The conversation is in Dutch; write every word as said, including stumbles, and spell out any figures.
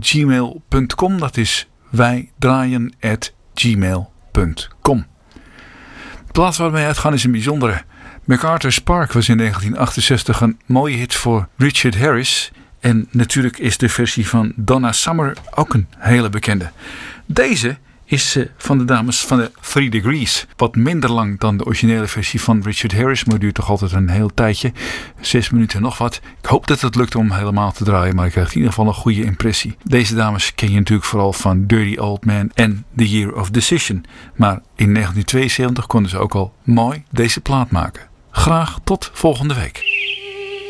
gmail punt com. Dat is wijdraaien at gmail punt com. De plaats waar wij uitgaan is een bijzondere. MacArthur's Park was in negentien achtenzestig een mooie hit voor Richard Harris. En natuurlijk is de versie van Donna Summer ook een hele bekende. Deze is uh, van de dames van de Three Degrees. Wat minder lang dan de originele versie van Richard Harris, maar duurt toch altijd een heel tijdje. Zes minuten nog wat. Ik hoop dat het lukt om helemaal te draaien, maar ik krijg in ieder geval een goede impressie. Deze dames ken je natuurlijk vooral van Dirty Old Man en The Year of Decision. Maar in negentien tweeënzeventig konden ze ook al mooi deze plaat maken. Graag tot volgende week.